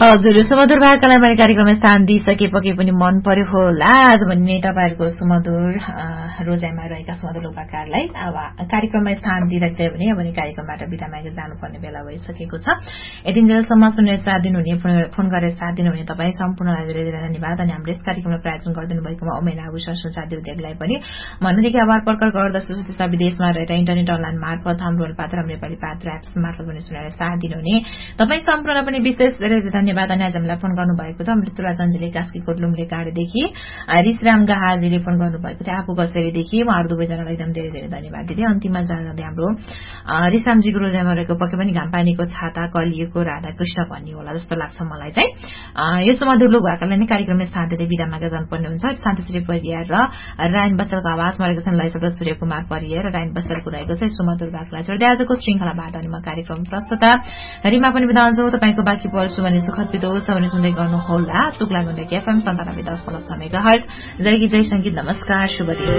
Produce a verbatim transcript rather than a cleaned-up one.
हजुर सुमधुर भाकालाई मैले कार्यक्रममा स्थान दिइसके पके पनि मन पर्यो होला आज भन्ने तपाईँहरूको सुमधुर रोजाइमा रहेका सुमधुर लोकभाकाहरूलाई अब कार्यक्रममा स्थान दिइराख्दै भने अब कार्यक्रमबाट बिदा मागेर जानुपर्ने बेला भइसकेको छ। यतिन्जेलसम्म सुनेर साथ दिनुहुने फोन गरेर साथ दिनुहुने तपाईँ सम्पूर्णलाई धेरै धेरै धन्यवाद अनि हाम्रो यस कार्यक्रमलाई प्रायोजन गरिदिनु भएकोमा उमेर आभूषण सुचादी उद्योगलाई पनि मनदेखि आभार प्रकट गर्दछु। त्यसमा विदेशमा रहेर इन्टरनेट अनलाइन मार्फत हाम्रो पात्र नेपाली पात्र एप्स मार्फत पनि सुनेर साथ दिनुहुने तपाईँ सम्पूर्ण पनि विशेष धेरै धन्यवाद। अनि आज हामीलाई फोन गर्नुभएको थियो मृत्युला जन्जीले कास्कीकोट लुम्ले गाडीदेखि रिसराम गाहाजीले फोन गर्नुभएको थियो आफू कसरीदेखि उहाँहरू दुवैजनालाई एकदम धेरै धेरै धन्यवाद दिँदै अन्तिममा जाँदै हाम्रो रिसामजीको रोजाइमा रहेको पक्कै पनि घामपानीको छाता कलिएको राधाकृष्ण भन्ने होला जस्तो लाग्छ मलाई चाहिँ। यो सुमधुर लोकभाकालाई नै कार्यक्रममा स्थान दिँदै बिदा मागेर जानुपर्ने हुन्छ। शान्तिश्री परियार र रायन बसलको आवाजमा रहेको छन् लय शब्द सूर्य कुमार परियार र रायन बसलको रहेको छ सुमधुर भाकालाई जोड्दै आजको श्रृंखलाबाट अनि म कार्यक्रम प्रस्तुता हरिमा पनि बिदा हुन्छु। तपाईँको बाँकी पल्सु भने सुखद बितोस् भने सुन्दै गर्नुहोला शुक्ला गुण्डकी एफएम सन्तानब्बे दशमलव छ मेगाहर्ज। जय गीत जय संगीत नमस्कार शुभ दिन।